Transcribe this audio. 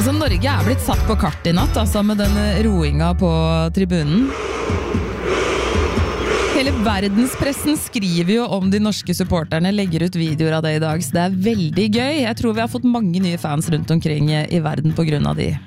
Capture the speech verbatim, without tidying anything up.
Altså, Norge er blitt satt på kart i natt, altså, med den roinga på tribunen. Hele verdenspressen skriver jo om de norske supporterne, legger ut videoer av det i dag, så det er veldig gøy. Jeg tror vi har fått mange nye fans rundt omkring i verden på grunn av de.